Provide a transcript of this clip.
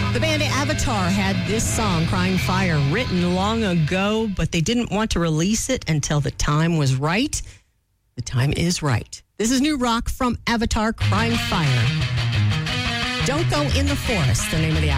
The band Avatar had this song, Crying Fire, written long ago, but they didn't want to release it until the time was right. The time is right. This is new rock from Avatar, Crying Fire. Don't Go in the Forest, the name of the album.